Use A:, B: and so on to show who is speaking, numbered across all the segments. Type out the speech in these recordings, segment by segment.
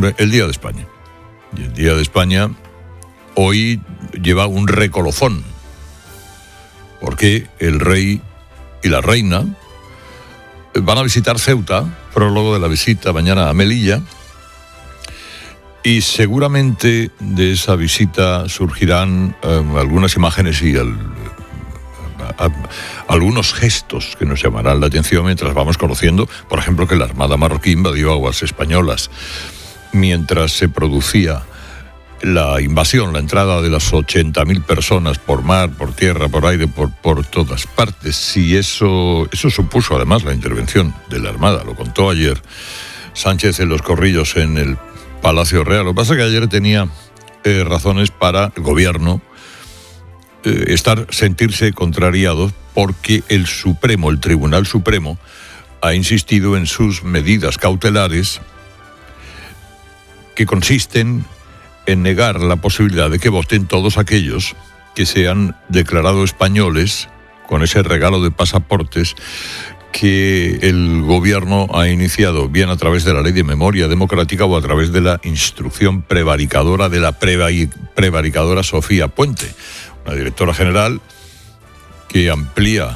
A: El Día de España. Y el Día de España hoy lleva un recolofón, porque el rey y la reina van a visitar Ceuta, prólogo de la visita mañana a Melilla, y seguramente de esa visita surgirán algunas imágenes y algunos gestos que nos llamarán la atención mientras vamos conociendo, por ejemplo, que la Armada marroquí invadió aguas españolas mientras se producía la invasión, la entrada de las 80.000 personas por mar, por tierra, por aire, por todas partes. Si eso supuso además la intervención de la Armada, lo contó ayer Sánchez en los Corrillos en el Palacio Real. Lo que pasa es que ayer tenía razones para el gobierno sentirse contrariados porque el Tribunal Supremo, ha insistido en sus medidas cautelares que consisten en negar la posibilidad de que voten todos aquellos que se han declarado españoles con ese regalo de pasaportes que el gobierno ha iniciado, bien a través de la Ley de Memoria Democrática o a través de la instrucción prevaricadora de la prevaricadora Sofía Puente, una directora general que amplió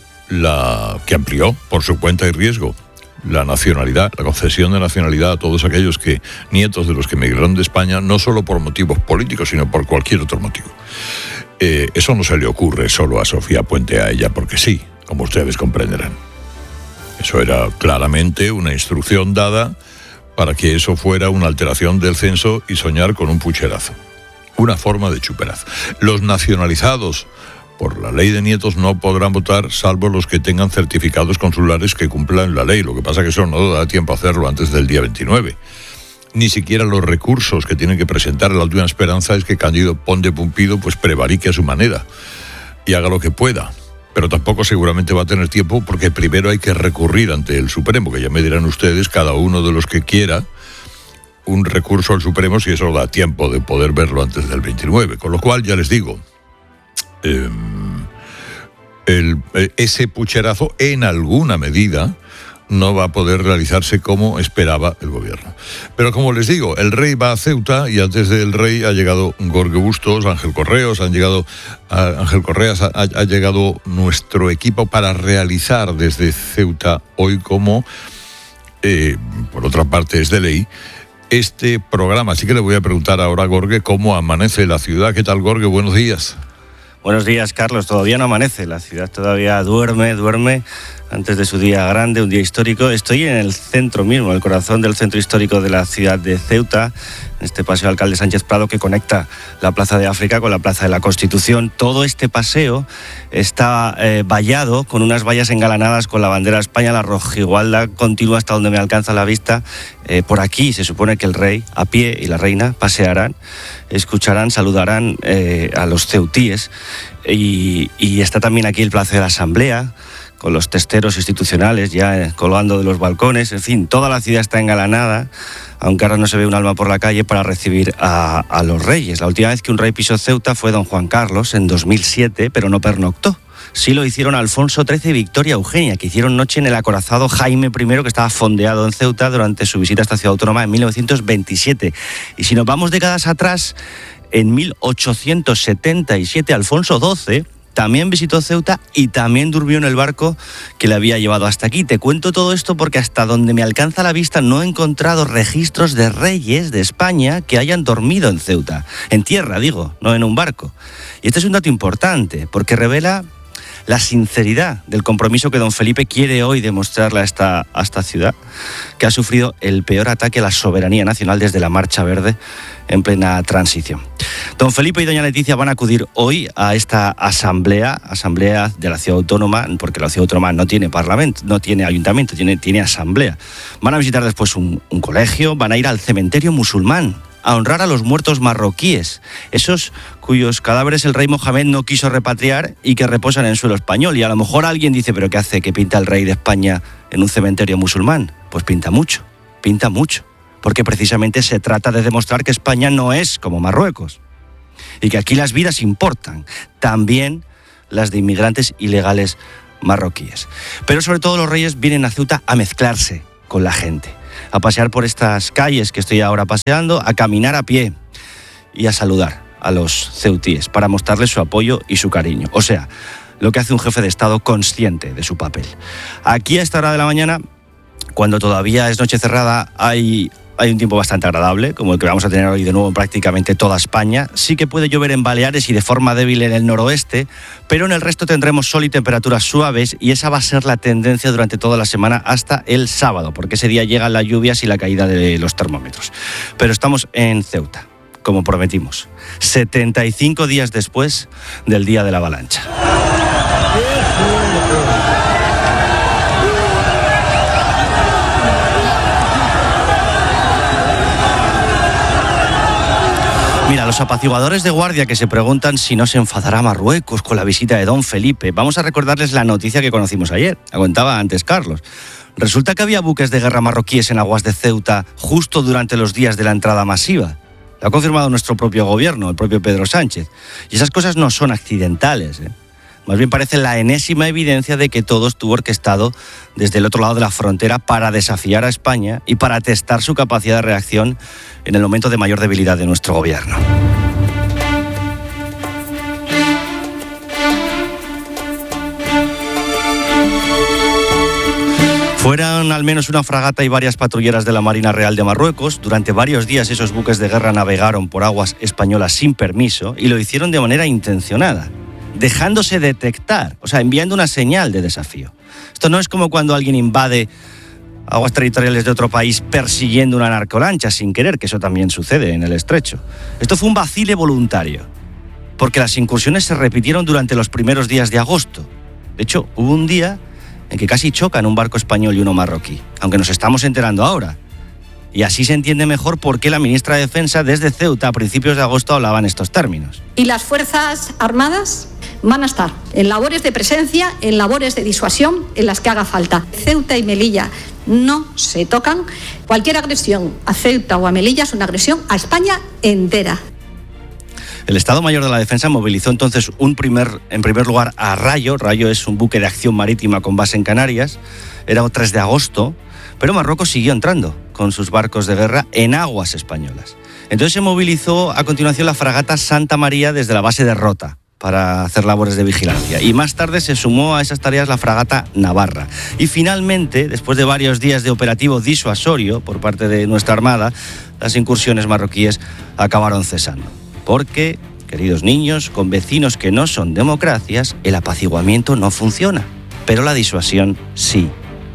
A: por su cuenta y riesgo la nacionalidad, la concesión de nacionalidad a todos aquellos nietos de los que emigraron de España, no solo por motivos políticos, sino por cualquier otro motivo. Eso no se le ocurre solo a Sofía Puente, a ella, porque sí, como ustedes comprenderán. Eso era claramente una instrucción dada para que eso fuera una alteración del censo y soñar con un pucherazo. Una forma de chuperazo. Los nacionalizados por la ley de nietos no podrán votar salvo los que tengan certificados consulares que cumplan la ley. Lo que pasa es que eso no da tiempo a hacerlo antes del día 29. Ni siquiera los recursos que tienen que presentar a la última esperanza es que Cándido Ponte Pumpido pues prevarique a su manera y haga lo que pueda. Pero tampoco seguramente va a tener tiempo porque primero hay que recurrir ante el Supremo, que ya me dirán ustedes, cada uno de los que quiera, un recurso al Supremo si eso da tiempo de poder verlo antes del 29. Con lo cual, ya les digo, ese pucherazo en alguna medida no va a poder realizarse como esperaba el gobierno. Pero como les digo, el rey va a Ceuta y antes del rey ha llegado Jorge Bustos, Ángel Correas, ha llegado nuestro equipo para realizar desde Ceuta hoy, como por otra parte es de ley, este programa. Así que le voy a preguntar ahora a Jorge cómo amanece la ciudad. ¿Qué tal, Jorge? Buenos días.
B: Buenos días, Carlos. Todavía no amanece, la ciudad todavía duerme antes de su día grande, un día histórico. Estoy en el centro mismo, en el corazón del centro histórico de la ciudad de Ceuta, en este paseo Alcalde Sánchez Prado que conecta la Plaza de África con la Plaza de la Constitución. Todo este paseo está vallado con unas vallas engalanadas con la bandera de España. La rojigualda continúa hasta donde me alcanza la vista. Por aquí se supone que el rey a pie y la reina pasearán, escucharán, saludarán a los ceutíes. Y está también aquí el Palacio de la Asamblea, con los testeros institucionales ya colgando de los balcones. En fin, toda la ciudad está engalanada, aunque ahora no se ve un alma por la calle para recibir a los reyes. La última vez que un rey pisó Ceuta fue don Juan Carlos, en 2007, pero no pernoctó. Sí lo hicieron Alfonso XIII y Victoria Eugenia, que hicieron noche en el acorazado Jaime I, que estaba fondeado en Ceuta durante su visita a esta ciudad autónoma en 1927. Y si nos vamos décadas atrás, en 1877 Alfonso XII también visitó Ceuta y también durmió en el barco que le había llevado hasta aquí. Te cuento todo esto porque hasta donde me alcanza la vista no he encontrado registros de reyes de España que hayan dormido en Ceuta. En tierra, digo, no en un barco. Y este es un dato importante porque revela la sinceridad del compromiso que don Felipe quiere hoy demostrarle a esta ciudad, que ha sufrido el peor ataque a la soberanía nacional desde la Marcha Verde en plena transición. Don Felipe y doña Leticia van a acudir hoy a esta asamblea de la ciudad autónoma, porque la ciudad autónoma no tiene parlamento, no tiene ayuntamiento, tiene asamblea. Van a visitar después un colegio, van a ir al cementerio musulmán a honrar a los muertos marroquíes, esos cuyos cadáveres el rey Mohamed no quiso repatriar y que reposan en suelo español. Y a lo mejor alguien dice, ¿pero qué hace que pinta el rey de España en un cementerio musulmán? Pues pinta mucho, porque precisamente se trata de demostrar que España no es como Marruecos y que aquí las vidas importan, también las de inmigrantes ilegales marroquíes. Pero sobre todo los reyes vienen a Ceuta a mezclarse con la gente, a pasear por estas calles que estoy ahora paseando, a caminar a pie y a saludar a los ceutíes para mostrarles su apoyo y su cariño. O sea, lo que hace un jefe de Estado consciente de su papel. Aquí a esta hora de la mañana, cuando todavía es noche cerrada, hay un tiempo bastante agradable, como el que vamos a tener hoy de nuevo en prácticamente toda España. Sí que puede llover en Baleares y de forma débil en el noroeste, pero en el resto tendremos sol y temperaturas suaves, y esa va a ser la tendencia durante toda la semana hasta el sábado, porque ese día llegan las lluvias y la caída de los termómetros. Pero estamos en Ceuta, como prometimos, 75 días después del día de la avalancha. Mira, los apaciguadores de guardia que se preguntan si no se enfadará Marruecos con la visita de don Felipe. Vamos a recordarles la noticia que conocimos ayer. La contaba antes Carlos. Resulta que había buques de guerra marroquíes en aguas de Ceuta justo durante los días de la entrada masiva. Lo ha confirmado nuestro propio gobierno, el propio Pedro Sánchez. Y esas cosas no son accidentales, ¿eh? Más bien parece la enésima evidencia de que todo estuvo orquestado desde el otro lado de la frontera para desafiar a España y para testar su capacidad de reacción en el momento de mayor debilidad de nuestro gobierno. Fueron al menos una fragata y varias patrulleras de la Marina Real de Marruecos. Durante varios días esos buques de guerra navegaron por aguas españolas sin permiso y lo hicieron de manera intencionada, dejándose detectar, o sea, enviando una señal de desafío. Esto no es como cuando alguien invade aguas territoriales de otro país persiguiendo una narcolancha sin querer, que eso también sucede en el estrecho. Esto fue un vacile voluntario, porque las incursiones se repitieron durante los primeros días de agosto. De hecho, hubo un día en que casi chocan un barco español y uno marroquí, aunque nos estamos enterando ahora. Y así se entiende mejor por qué la ministra de Defensa desde Ceuta a principios de agosto hablaba en estos términos.
C: Y las Fuerzas Armadas van a estar en labores de presencia, en labores de disuasión, en las que haga falta. Ceuta y Melilla no se tocan. Cualquier agresión a Ceuta o a Melilla es una agresión a España entera.
B: El Estado Mayor de la Defensa movilizó entonces en primer lugar a Rayo. Rayo es un buque de acción marítima con base en Canarias. Era el 3 de agosto, pero Marruecos siguió entrando con sus barcos de guerra en aguas españolas. Entonces se movilizó a continuación la fragata Santa María desde la base de Rota para hacer labores de vigilancia. Y más tarde se sumó a esas tareas la fragata Navarra. Y finalmente, después de varios días de operativo disuasorio por parte de nuestra Armada, las incursiones marroquíes acabaron cesando. Porque, queridos niños, con vecinos que no son democracias, el apaciguamiento no funciona, pero la disuasión sí.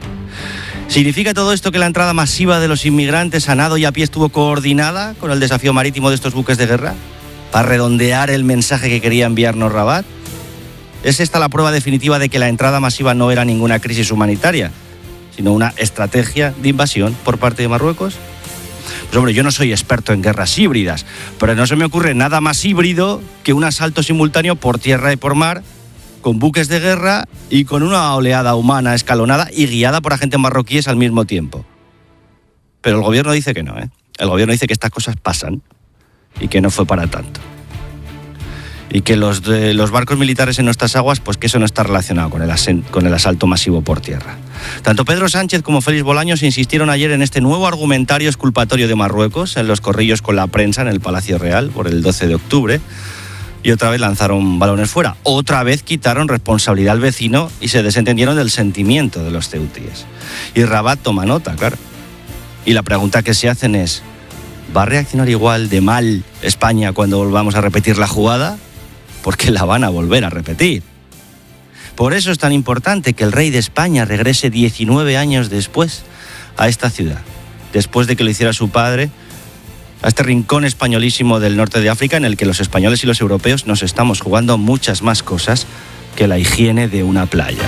B: ¿Significa todo esto que la entrada masiva de los inmigrantes a nado y a pie estuvo coordinada con el desafío marítimo de estos buques de guerra? ¿Para redondear el mensaje que quería enviarnos Rabat? ¿Es esta la prueba definitiva de que la entrada masiva no era ninguna crisis humanitaria, sino una estrategia de invasión por parte de Marruecos? Pues hombre, yo no soy experto en guerras híbridas, pero no se me ocurre nada más híbrido que un asalto simultáneo por tierra y por mar, con buques de guerra y con una oleada humana escalonada y guiada por agentes marroquíes al mismo tiempo. Pero el gobierno dice que no, ¿eh? El gobierno dice que estas cosas pasan y que no fue para tanto. Y que los barcos militares en nuestras aguas, pues que eso no está relacionado con el asalto masivo por tierra. Tanto Pedro Sánchez como Félix Bolaños insistieron ayer en este nuevo argumentario exculpatorio de Marruecos en los corrillos con la prensa en el Palacio Real por el 12 de octubre. Y otra vez lanzaron balones fuera. Otra vez quitaron responsabilidad al vecino y se desentendieron del sentimiento de los ceutíes. Y Rabat toma nota, claro. Y la pregunta que se hacen es, ¿va a reaccionar igual de mal España cuando volvamos a repetir la jugada? Porque la van a volver a repetir. Por eso es tan importante que el rey de España regrese 19 años después a esta ciudad, después de que lo hiciera su padre, a este rincón españolísimo del norte de África en el que los españoles y los europeos nos estamos jugando muchas más cosas que la higiene de una playa.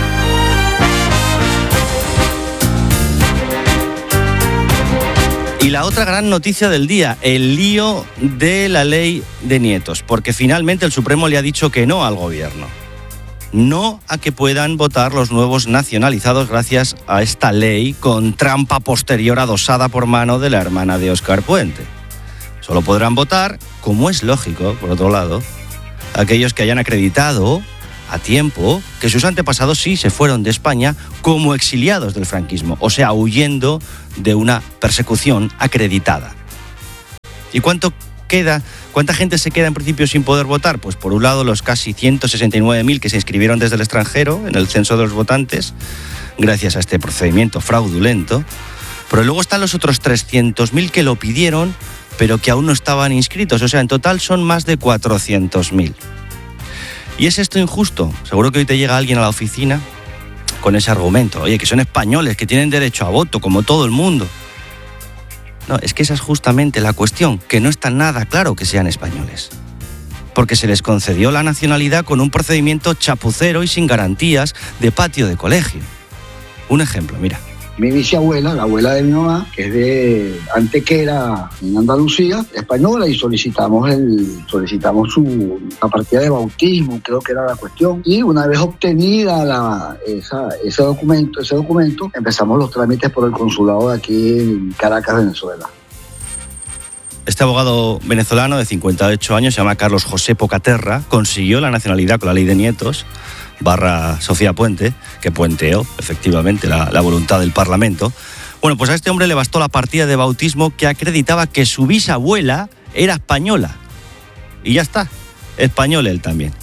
B: Y la otra gran noticia del día, el lío de la ley de nietos, porque finalmente el Supremo le ha dicho que no al gobierno. No a que puedan votar los nuevos nacionalizados gracias a esta ley con trampa posterior adosada por mano de la hermana de Óscar Puente. Solo podrán votar, como es lógico, por otro lado, aquellos que hayan acreditado a tiempo que sus antepasados sí se fueron de España como exiliados del franquismo, o sea, huyendo de una persecución acreditada. ¿Y cuánta gente se queda en principio sin poder votar? Pues por un lado los casi 169.000 que se inscribieron desde el extranjero en el censo de los votantes, gracias a este procedimiento fraudulento, pero luego están los otros 300.000 que lo pidieron, pero que aún no estaban inscritos, o sea, en total son más de 400.000. ¿Y es esto injusto? Seguro que hoy te llega alguien a la oficina con ese argumento, oye, que son españoles, que tienen derecho a voto, como todo el mundo. No, es que esa es justamente la cuestión, que no está nada claro que sean españoles. Porque se les concedió la nacionalidad con un procedimiento chapucero y sin garantías de patio de colegio. Un ejemplo, mira.
D: Mi bisabuela, la abuela de mi mamá, que es de Antequera, en Andalucía, española, y solicitamos la partida de bautismo, creo que era la cuestión. Y una vez obtenida ese documento, empezamos los trámites por el consulado de aquí en Caracas, Venezuela.
B: Este abogado venezolano de 58 años, se llama Carlos José Pocaterra, consiguió la nacionalidad con la ley de nietos, /Sofía Puente, que puenteó efectivamente la voluntad del Parlamento. Bueno, pues a este hombre le bastó la partida de bautismo que acreditaba que su bisabuela era española. Y ya está, español él también.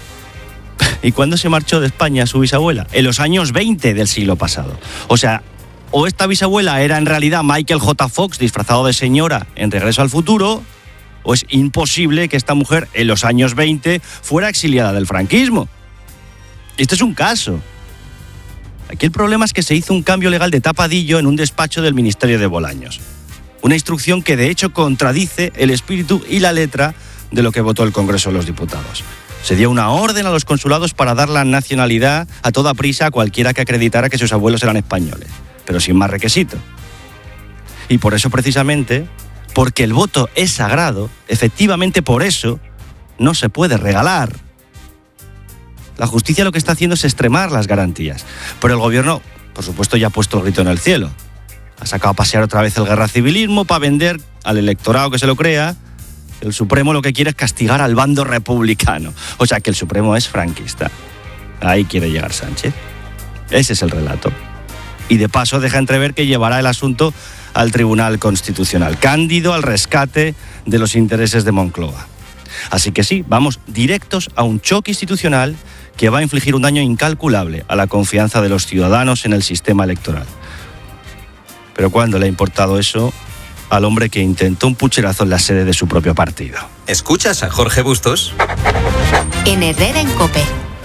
B: ¿Y cuándo se marchó de España su bisabuela? En los años 20 del siglo pasado. O sea, o esta bisabuela era en realidad Michael J. Fox disfrazado de señora en Regreso al Futuro, o es imposible que esta mujer en los años 20 fuera exiliada del franquismo. Esto es un caso. Aquí el problema es que se hizo un cambio legal de tapadillo en un despacho del Ministerio de Bolaños. Una instrucción que de hecho contradice el espíritu y la letra de lo que votó el Congreso de los Diputados. Se dio una orden a los consulados para dar la nacionalidad a toda prisa a cualquiera que acreditara que sus abuelos eran españoles, pero sin más requisito. Y por eso precisamente, porque el voto es sagrado, efectivamente por eso no se puede regalar. La justicia lo que está haciendo es extremar las garantías. Pero el gobierno, por supuesto, ya ha puesto el grito en el cielo. Ha sacado a pasear otra vez el guerracivilismo para vender al electorado que se lo crea. El Supremo lo que quiere es castigar al bando republicano. O sea, que el Supremo es franquista. Ahí quiere llegar Sánchez. Ese es el relato. Y de paso deja entrever que llevará el asunto al Tribunal Constitucional, cándido al rescate de los intereses de Moncloa. Así que sí, vamos directos a un choque institucional que va a infligir un daño incalculable a la confianza de los ciudadanos en el sistema electoral. Pero ¿cuándo le ha importado eso al hombre que intentó un pucherazo en la sede de su propio partido?
E: ¿Escuchas a Jorge Bustos?
F: En Herrera en COPE.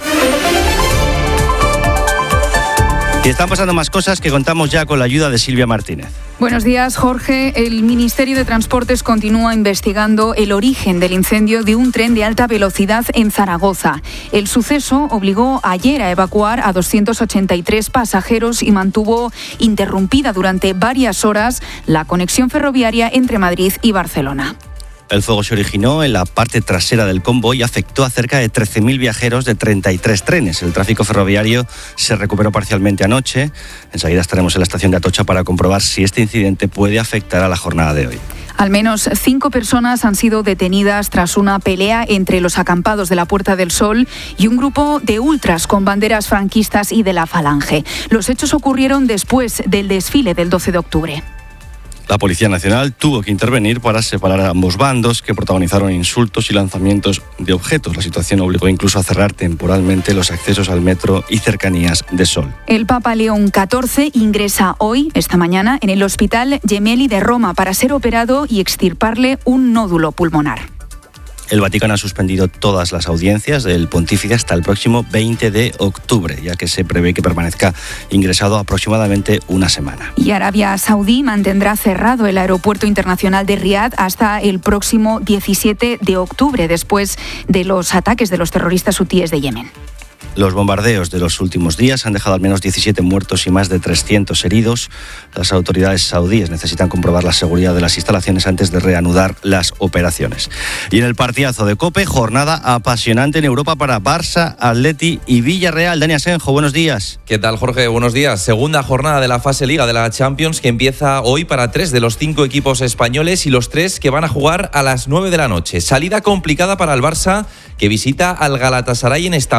B: Y están pasando más cosas que contamos ya con la ayuda de Silvia Martínez.
G: Buenos días, Jorge. El Ministerio de Transportes continúa investigando el origen del incendio de un tren de alta velocidad en Zaragoza. El suceso obligó ayer a evacuar a 283 pasajeros y mantuvo interrumpida durante varias horas la conexión ferroviaria entre Madrid y Barcelona.
B: El fuego se originó en la parte trasera del convoy y afectó a cerca de 13.000 viajeros de 33 trenes. El tráfico ferroviario se recuperó parcialmente anoche. Enseguida estaremos en la estación de Atocha para comprobar si este incidente puede afectar a la jornada de hoy.
G: Al menos 5 personas han sido detenidas tras una pelea entre los acampados de la Puerta del Sol y un grupo de ultras con banderas franquistas y de la Falange. Los hechos ocurrieron después del desfile del 12 de octubre.
B: La Policía Nacional tuvo que intervenir para separar a ambos bandos que protagonizaron insultos y lanzamientos de objetos. La situación obligó incluso a cerrar temporalmente los accesos al metro y cercanías de Sol.
G: El Papa León XIV ingresa hoy, esta mañana, en el Hospital Gemelli de Roma para ser operado y extirparle un nódulo pulmonar.
B: El Vaticano ha suspendido todas las audiencias del pontífice hasta el próximo 20 de octubre, ya que se prevé que permanezca ingresado aproximadamente una semana.
G: Y Arabia Saudí mantendrá cerrado el aeropuerto internacional de Riad hasta el próximo 17 de octubre, después de los ataques de los terroristas hutíes de Yemen.
B: Los bombardeos de los últimos días han dejado al menos 17 muertos y más de 300 heridos. Las autoridades saudíes necesitan comprobar la seguridad de las instalaciones antes de reanudar las operaciones. Y en el partidazo de COPE, jornada apasionante en Europa para Barça, Atleti y Villarreal. Dani Asenjo, buenos días.
H: ¿Qué tal, Jorge? Buenos días. Segunda jornada de la fase Liga de la Champions que empieza hoy para 3 de los 5 equipos españoles y los 3 que van a jugar a las 9 de la noche. Salida complicada para el Barça, que visita al Galatasaray en Estambul. Lo hace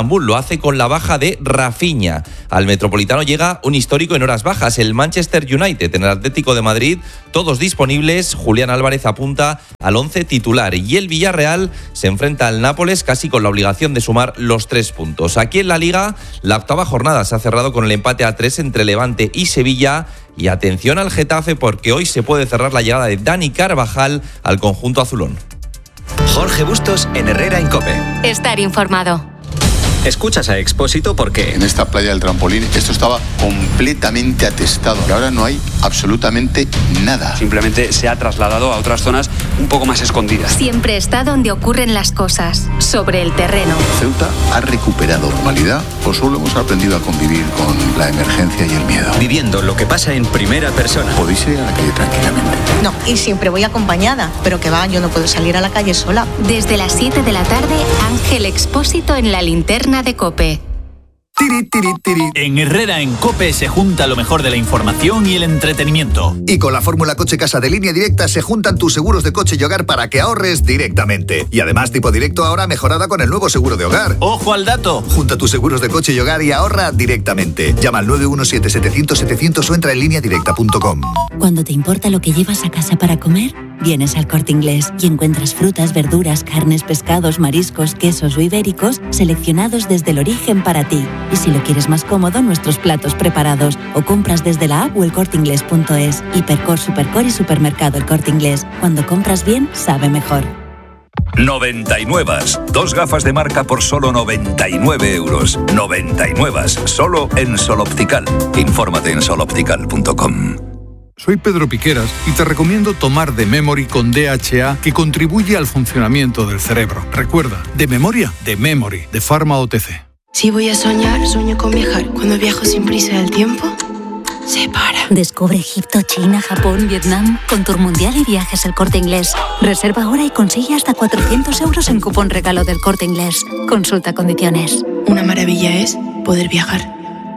H: hace con la baja de Rafinha. Al Metropolitano llega un histórico en horas bajas, el Manchester United. En el Atlético de Madrid, todos disponibles. Julián Álvarez apunta al 11 titular. Y el Villarreal se enfrenta al Nápoles casi con la obligación de sumar los 3 puntos. Aquí en la Liga, la octava jornada se ha cerrado con el empate a 3 entre Levante y Sevilla. Y atención al Getafe, porque hoy se puede cerrar la llegada de Dani Carvajal al conjunto azulón.
E: Jorge Bustos en Herrera en COPE.
F: Estar informado.
E: Escuchas a Expósito porque
I: en esta playa del trampolín esto estaba completamente atestado y ahora no hay absolutamente nada.
J: Simplemente se ha trasladado a otras zonas un poco más escondidas.
F: Siempre está donde ocurren las cosas, sobre el terreno.
I: ¿Ceuta ha recuperado normalidad o solo hemos aprendido a convivir con la emergencia y el miedo?
E: Viviendo lo que pasa en primera persona.
I: Podéis ir a la calle tranquilamente.
K: No, y siempre voy acompañada, pero que va, yo no puedo salir a la calle sola.
F: Desde las 7 de la tarde, Ángel Expósito en la linterna de COPE.
L: Tiri, tiri, tiri. En Herrera en COPE se junta lo mejor de la información y el entretenimiento.
M: Y con la fórmula Coche Casa de Línea Directa se juntan tus seguros de coche y hogar para que ahorres directamente. Y además tipo directo ahora mejorada con el nuevo seguro de hogar.
L: ¡Ojo al dato!
M: Junta tus seguros de coche y hogar y ahorra directamente. Llama al 917-700-700 o entra en lineadirecta.com.
N: Cuando te importa lo que llevas a casa para comer, vienes al Corte Inglés y encuentras frutas, verduras, carnes, pescados, mariscos, quesos o ibéricos seleccionados desde el origen para ti. Y si lo quieres más cómodo, nuestros platos preparados o compras desde la app o elcorteinglés.es. Hipercor, Supercor y Supermercado El Corte Inglés. Cuando compras bien, sabe mejor.
O: 99. 2 gafas de marca por solo 99 euros. 99. Solo en Sol Optical. Infórmate en soloptical.com.
P: Soy Pedro Piqueras y te recomiendo tomar The Memory con DHA, que contribuye al funcionamiento del cerebro. Recuerda, de memoria, The Memory, de Pharma OTC.
Q: Si voy a soñar, sueño con viajar. Cuando viajo sin prisa del tiempo, se para.
R: Descubre Egipto, China, Japón, Vietnam con Tour Mundial y Viajes El Corte Inglés. Reserva ahora y consigue hasta 400 euros en cupón regalo del Corte Inglés. Consulta condiciones.
Q: Una maravilla es poder viajar.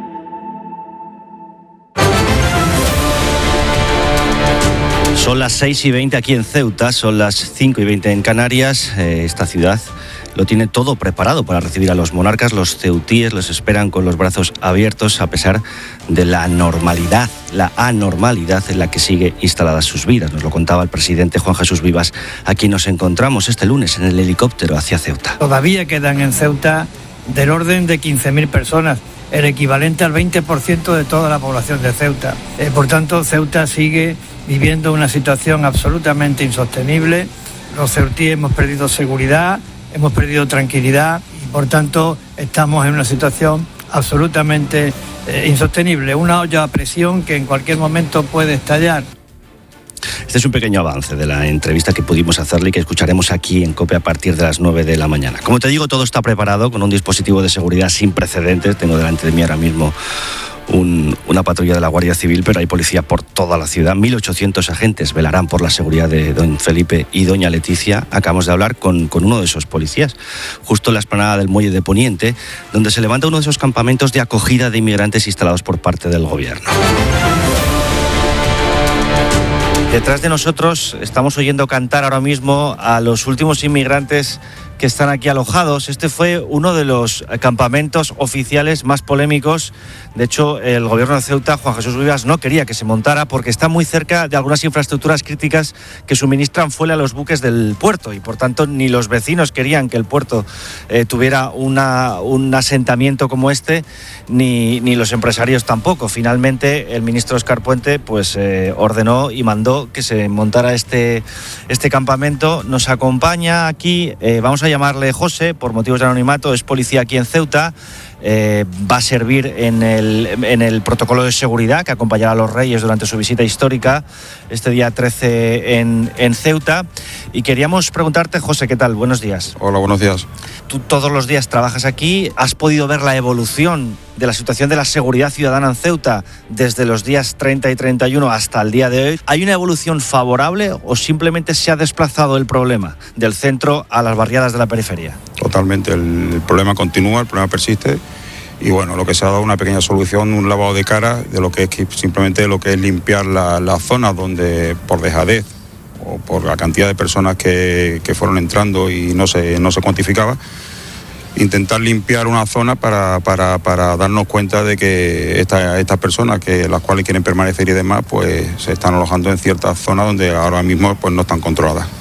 B: Son las 6:20 aquí en Ceuta, son las 5:20 en Canarias. Esta ciudad lo tiene todo preparado para recibir a los monarcas. Los ceutíes los esperan con los brazos abiertos a pesar de la anormalidad en la que sigue instaladas sus vidas. Nos lo contaba el presidente Juan Jesús Vivas, a quien nos encontramos este lunes en el helicóptero hacia Ceuta.
S: Todavía quedan en Ceuta del orden de 15.000 personas, el equivalente al 20% de toda la población de Ceuta. Por tanto, Ceuta sigue viviendo una situación absolutamente insostenible. Los ceutíes hemos perdido seguridad, hemos perdido tranquilidad y por tanto estamos en una situación absolutamente insostenible, una olla a presión que en cualquier momento puede estallar.
B: Este es un pequeño avance de la entrevista que pudimos hacerle y que escucharemos aquí en COPE a partir de las 9 de la mañana. Como te digo, todo está preparado con un dispositivo de seguridad sin precedentes. Tengo delante de mí ahora mismo una patrulla de la Guardia Civil, pero hay policía por toda la ciudad. 1.800 agentes velarán por la seguridad de don Felipe y doña Leticia. Acabamos de hablar con uno de esos policías, justo en la explanada del Muelle de Poniente, donde se levanta uno de esos campamentos de acogida de inmigrantes instalados por parte del gobierno. Detrás de nosotros estamos oyendo cantar ahora mismo a los últimos inmigrantes que están aquí alojados. Este fue uno de los campamentos oficiales más polémicos. De hecho, el gobierno de Ceuta, Juan Jesús Vivas, no quería que se montara porque está muy cerca de algunas infraestructuras críticas que suministran fuel a los buques del puerto y por tanto ni los vecinos querían que el puerto tuviera un asentamiento como este, ni los empresarios tampoco. Finalmente, el ministro Óscar Puente ordenó y mandó que se montara este campamento. Nos acompaña aquí, vamos a llamarle José, por motivos de anonimato, es policía aquí en Ceuta, va a servir en el protocolo de seguridad que acompañará a los reyes durante su visita histórica este día 13 en Ceuta. Y queríamos preguntarte, José, ¿qué tal? Buenos días.
T: Hola, buenos días.
B: Tú todos los días trabajas aquí, ¿has podido ver la evolución de la situación de la seguridad ciudadana en Ceuta desde los días 30 y 31 hasta el día de hoy? ¿Hay una evolución favorable o simplemente se ha desplazado el problema del centro a las barriadas de la periferia?
T: Totalmente, el problema continúa, el problema persiste y bueno, lo que se ha dado una pequeña solución, un lavado de cara de lo que es simplemente lo que es limpiar la zona donde por dejadez o por la cantidad de personas que fueron entrando y no se cuantificaba. intentar limpiar una zona para darnos cuenta de que estas personas, las cuales quieren permanecer y demás, pues se están alojando en ciertas zonas donde ahora mismo pues no están controladas.